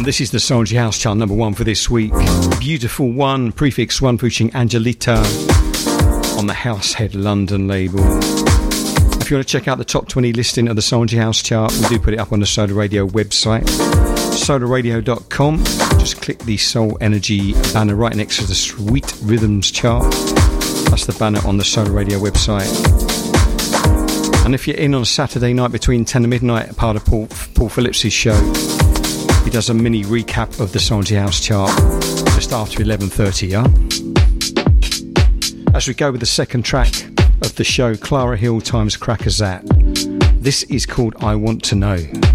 And this is the Soldier House chart number 1 for this week. Beautiful One, Prefix One, featuring Angelita on the Househead London label. If you want to check out the top 20 listing of the Soldier House chart, we do put it up on the Solar Radio website, solarradio.com. Just click the Soul Energy banner right next to the Sweet Rhythms chart. That's the banner on the Solar Radio website. And if you're in on a Saturday night between 10 and midnight, part of Paul Phillips' show, he does a mini recap of the Soldier House chart just after 11:30, yeah? As we go with the second track of the show, Clara Hill times Crackazat. This is called I Want to Know.